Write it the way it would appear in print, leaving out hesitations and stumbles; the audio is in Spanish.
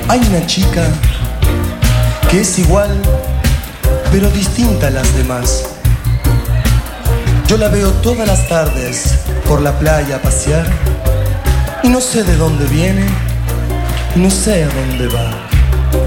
Hay una chica que es igual, pero distinta a las demás. Yo la veo todas las tardes por la playa a pasear y no sé de dónde viene, no sé a dónde va.